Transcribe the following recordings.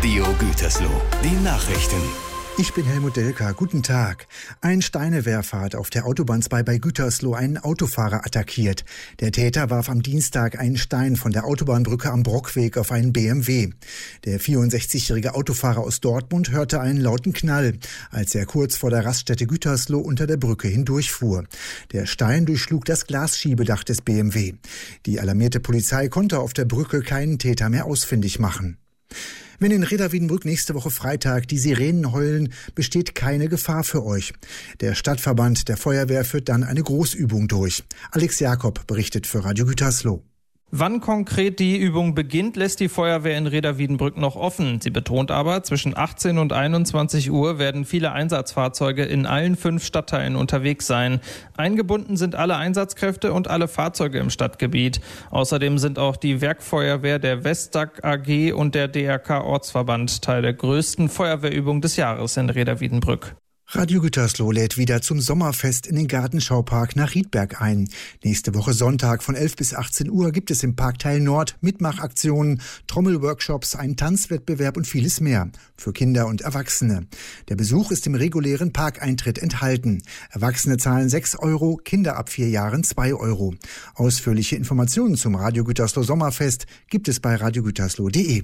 Radio Gütersloh, die Nachrichten. Ich bin Helmut Delka. Guten Tag. Ein Steinewerfer hat auf der Autobahn 2 bei Gütersloh einen Autofahrer attackiert. Der Täter warf am Dienstag einen Stein von der Autobahnbrücke am Brockweg auf einen BMW. Der 64-jährige Autofahrer aus Dortmund hörte einen lauten Knall, als er kurz vor der Raststätte Gütersloh unter der Brücke hindurchfuhr. Der Stein durchschlug das Glasschiebedach des BMW. Die alarmierte Polizei konnte auf der Brücke keinen Täter mehr ausfindig machen. Wenn in Reda-Wiedenbrück nächste Woche Freitag die Sirenen heulen, besteht keine Gefahr für euch. Der Stadtverband der Feuerwehr führt dann eine Großübung durch. Alex Jakob berichtet für Radio Gütersloh. Wann konkret die Übung beginnt, lässt die Feuerwehr in Reda-Wiedenbrück noch offen. Sie betont aber, zwischen 18 und 21 Uhr werden viele Einsatzfahrzeuge in allen 5 Stadtteilen unterwegs sein. Eingebunden sind alle Einsatzkräfte und alle Fahrzeuge im Stadtgebiet. Außerdem sind auch die Werkfeuerwehr der Westdag AG und der DRK Ortsverband Teil der größten Feuerwehrübung des Jahres in Reda-Wiedenbrück. Radio Gütersloh lädt wieder zum Sommerfest in den Gartenschaupark nach Riedberg ein. Nächste Woche Sonntag von 11 bis 18 Uhr gibt es im Parkteil Nord Mitmachaktionen, Trommelworkshops, einen Tanzwettbewerb und vieles mehr für Kinder und Erwachsene. Der Besuch ist im regulären Parkeintritt enthalten. Erwachsene zahlen 6 Euro, Kinder ab 4 Jahren 2 Euro. Ausführliche Informationen zum Radio Gütersloh Sommerfest gibt es bei radiogütersloh.de.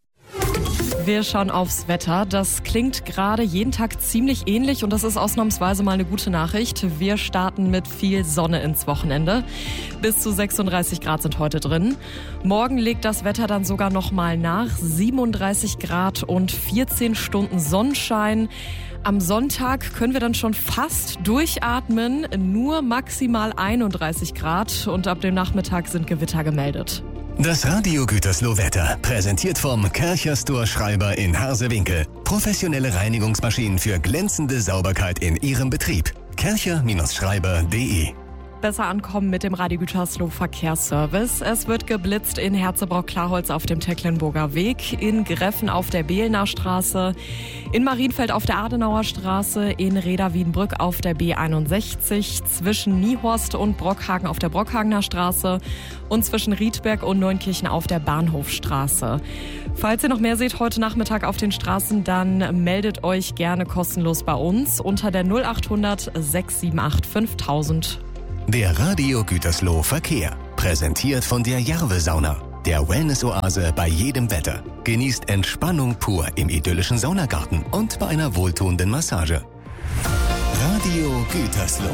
Wir schauen aufs Wetter. Das klingt gerade jeden Tag ziemlich ähnlich und das ist ausnahmsweise mal eine gute Nachricht. Wir starten mit viel Sonne ins Wochenende. Bis zu 36 Grad sind heute drin. Morgen legt das Wetter dann sogar noch mal nach. 37 Grad und 14 Stunden Sonnenschein. Am Sonntag können wir dann schon fast durchatmen. Nur maximal 31 Grad und ab dem Nachmittag sind Gewitter gemeldet. Das Radio Gütersloh Wetter, präsentiert vom Kärcher Store Schreiber in Harsewinkel. Professionelle Reinigungsmaschinen für glänzende Sauberkeit in Ihrem Betrieb. kärcher-schreiber.de. Besser ankommen mit dem Radio Gütersloh Verkehrsservice. Es wird geblitzt in Herzebrock-Klarholz auf dem Tecklenburger Weg, in Greffen auf der Behlner Straße, in Marienfeld auf der Adenauer Straße, in Reda-Wiedenbrück auf der B61, zwischen Niehorst und Brockhagen auf der Brockhagener Straße und zwischen Riedberg und Neunkirchen auf der Bahnhofstraße. Falls ihr noch mehr seht heute Nachmittag auf den Straßen, dann meldet euch gerne kostenlos bei uns unter der 0800 678 5000. Der Radio Gütersloh Verkehr, präsentiert von der Jarve-Sauna, der Wellness-Oase bei jedem Wetter. Genießt Entspannung pur im idyllischen Saunagarten und bei einer wohltuenden Massage. Radio Gütersloh.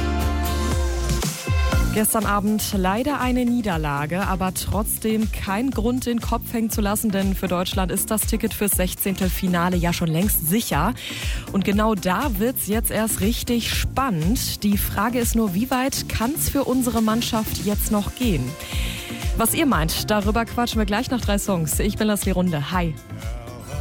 Gestern Abend leider eine Niederlage, aber trotzdem kein Grund, den Kopf hängen zu lassen, denn für Deutschland ist das Ticket fürs 16. Finale ja schon längst sicher. Und genau da wird's jetzt erst richtig spannend. Die Frage ist nur, wie weit kann's für unsere Mannschaft jetzt noch gehen? Was ihr meint, darüber quatschen wir gleich nach 3 Songs. Ich bin Leslie Runde. Hi.